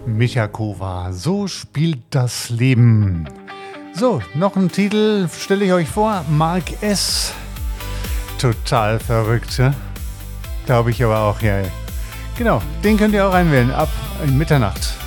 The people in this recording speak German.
Michakova, so spielt das Leben. So, noch ein Titel stelle ich euch vor. Mark S. Total verrückt, ne? Glaube ich aber auch, ja. Genau, den könnt ihr auch einwählen ab Mitternacht.